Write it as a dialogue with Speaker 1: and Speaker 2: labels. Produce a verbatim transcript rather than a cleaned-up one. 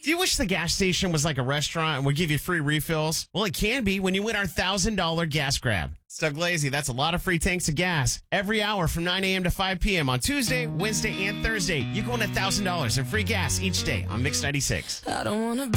Speaker 1: Do you wish the gas station was like a restaurant and would give you free refills? Well, it can be when you win our one thousand dollars gas grab. It's Doug Lazy. That's a lot of free tanks of gas every hour from nine a.m. to five p.m. on Tuesday, Wednesday, and Thursday. You can win one thousand dollars in free gas each day on Mix ninety-six.
Speaker 2: I don't want to be